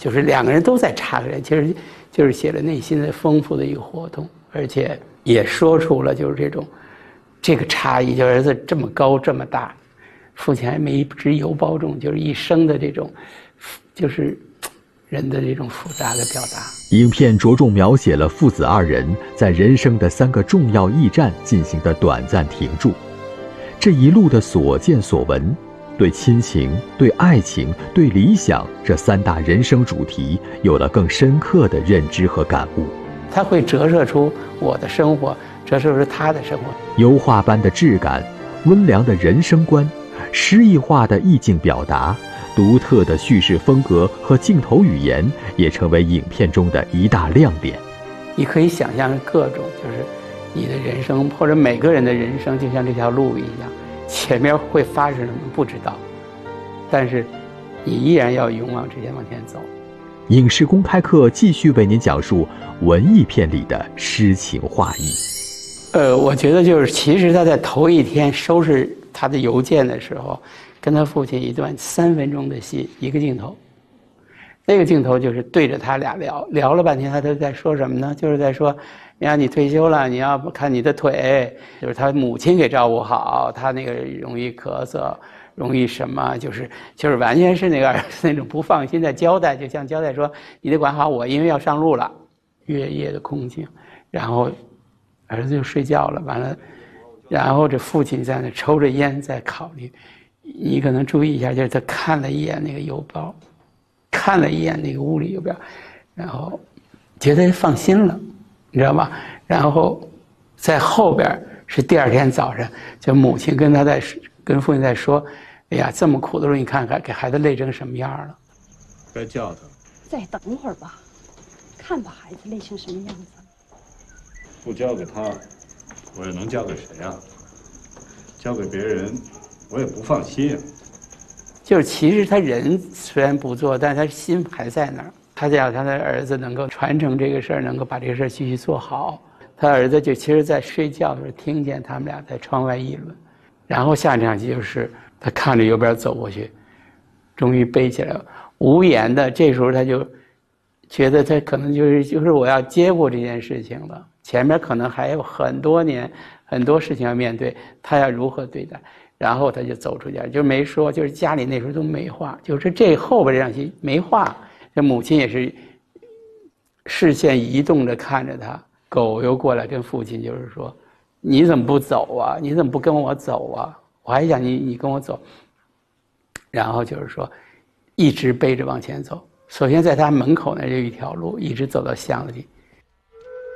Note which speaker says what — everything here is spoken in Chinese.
Speaker 1: 就是两个人都在差个人，其实就是写了内心的丰富的一个活动，而且也说出了就是这个差异，就儿子这么高这么大，父亲还没一只油包重，就是一生的这种，就是人的这种复杂的表达。
Speaker 2: 影片着重描写了父子二人在人生的3个重要驿站进行的短暂停驻，这一路的所见所闻，对亲情、对爱情、对理想这3大人生主题有了更深刻的认知和感悟。
Speaker 1: 它会折射出我的生活，折射出他的生活。
Speaker 2: 油画般的质感，温良的人生观，诗意化的意境表达，独特的叙事风格和镜头语言也成为影片中的一大亮点。
Speaker 1: 你可以想象各种，就是你的人生或者每个人的人生就像这条路一样，前面会发生什么不知道，但是你依然要勇往直前往前走。
Speaker 2: 影视公开课继续为您讲述文艺片里的诗情画意。
Speaker 1: 我觉得就是其实他在头一天收拾他的邮件的时候，跟他父亲一段3分钟的戏，一个镜头，那个镜头就是对着他俩聊了半天，他都在说什么呢？就是在说，你退休了，你要看你的腿，就是他母亲给照顾好，他那个容易咳嗽，容易什么，就是完全是那个儿子那种不放心的交代，就像交代说你得管好我，因为要上路了。月夜的空境，然后儿子就睡觉了，完了，然后这父亲在那抽着烟在考虑。你可能注意一下，就是他看了一眼那个邮包，看了一眼那个屋里邮票，然后觉得放心了，你知道吗？然后在后边是第2天早上，就母亲跟父亲在说：“哎呀，这么苦的时候，你看看给孩子累成什么样了。”
Speaker 3: 该叫他。
Speaker 4: 再等会儿吧，看把孩子累成什么样子。
Speaker 3: 不交给他，我也能交给谁啊？交给别人，我也不放心啊。
Speaker 1: 就是其实他人虽然不做，但他心还在那儿。他想他的儿子能够传承这个事儿，能够把这个事儿继续做好。他儿子就其实在睡觉的时候听见他们俩在窗外议论，然后下一场戏就是他看着邮边走过去，终于背起来了，无言的。这时候他就觉得他可能就是我要接过这件事情了，前面可能还有很多年很多事情要面对，他要如何对待。然后他就走出家，就没说，就是家里那时候都没话，就是这后边这场戏没话。这母亲也是视线移动着看着他，狗又过来跟父亲就是说：“你怎么不走啊？你怎么不跟我走啊？我还想你跟我走。”然后就是说，一直背着往前走。首先在他门口那就一条路，一直走到巷子里。